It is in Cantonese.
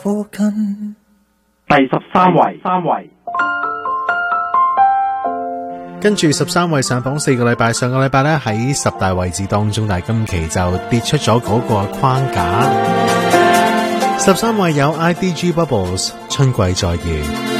附近。 第13位， 跟住13位上榜4個禮拜，上個禮拜咧喺10大位置當中，但係今期就跌出咗嗰個框架。13位有 IDG Bubbles 春季再現。